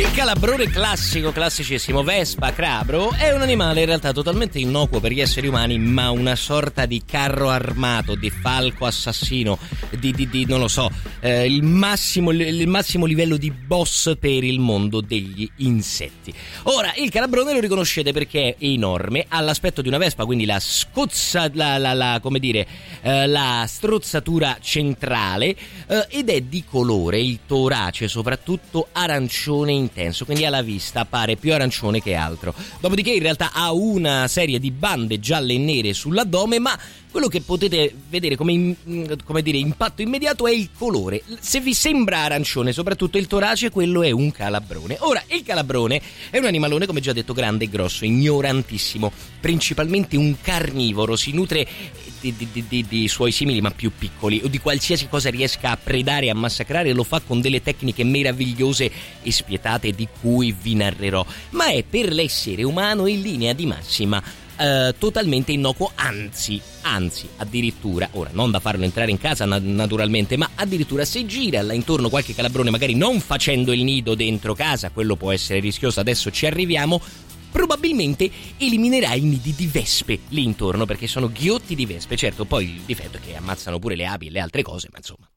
Il calabrone classicissimo Vespa crabro è un animale in realtà totalmente innocuo per gli esseri umani, ma una sorta di carro armato, di falco assassino, di non lo so, il massimo livello di boss per il mondo degli insetti. Ora, il calabrone lo riconoscete perché è enorme, ha l'aspetto di una vespa, quindi la strozzatura centrale, ed è di colore, il torace soprattutto arancione intenso, quindi alla vista appare più arancione che altro. Dopodiché in realtà ha una serie di bande gialle e nere sull'addome, ma quello che potete vedere come impatto immediato è il colore. Se vi sembra arancione, soprattutto il torace, quello è un calabrone. Ora, il calabrone è un animalone, come già detto, grande e grosso, ignorantissimo, principalmente un carnivoro, si nutre di suoi simili ma più piccoli, o di qualsiasi cosa riesca a predare e a massacrare, lo fa con delle tecniche meravigliose e spietate di cui vi narrerò, ma è per l'essere umano in linea di massima totalmente innocuo, anzi addirittura, ora non da farlo entrare in casa naturalmente, ma addirittura se gira là intorno qualche calabrone, magari non facendo il nido dentro casa, quello può essere rischioso, adesso ci arriviamo, probabilmente eliminerà i nidi di vespe lì intorno, perché sono ghiotti di vespe. Certo, poi il difetto è che ammazzano pure le api e le altre cose, ma insomma,